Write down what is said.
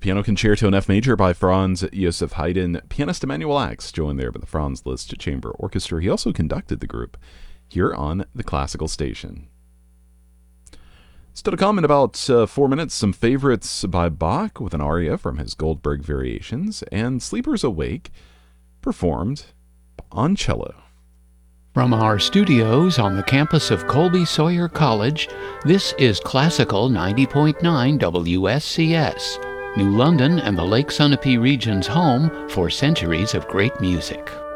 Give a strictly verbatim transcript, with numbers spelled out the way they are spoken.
Piano Concerto in F Major by Franz Josef Haydn. Pianist Emanuel Ax joined there by the Franz Liszt Chamber Orchestra. He also conducted the group here on the Classical Station. Still to come in about uh, four minutes, some favorites by Bach with an aria from his Goldberg Variations, and Sleepers Awake, performed on cello. From our studios on the campus of Colby Sawyer College, this is Classical ninety point nine W S C S, New London and the Lake Sunapee region's home for centuries of great music.